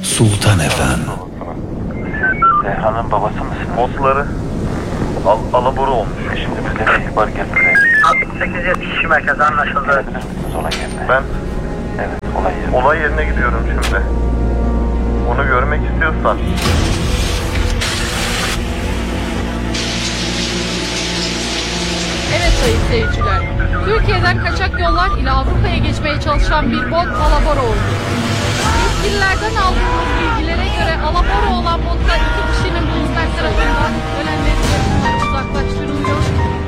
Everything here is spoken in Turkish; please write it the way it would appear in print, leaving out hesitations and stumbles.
Sultan Efendi. Siz Zehran'ın babası mısınız? Botları alabora olmuş. Şimdi bizlere ihbar geldi. 68 kişi merkezi anlaşıldı. Gelebilir misiniz olay yerine? Ben Evet, olay yerine. olay yerine gidiyorum şimdi. Onu görmek istiyorsan. Evet sayın seyirciler, Türkiye'den kaçak yollar ile Avrupa'ya geçmeye çalışan bir bot alabora oldu. Yetkililerden aldığımız bilgilere göre alabora olan botta 2 kişinin bulunmak tarafından ölen